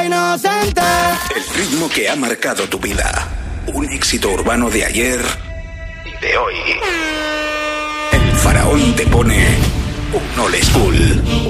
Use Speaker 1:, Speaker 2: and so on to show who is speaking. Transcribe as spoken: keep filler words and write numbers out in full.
Speaker 1: inocente.
Speaker 2: El ritmo que ha marcado tu vida. Un éxito urbano de ayer y de hoy. El Faraón te pone un old school.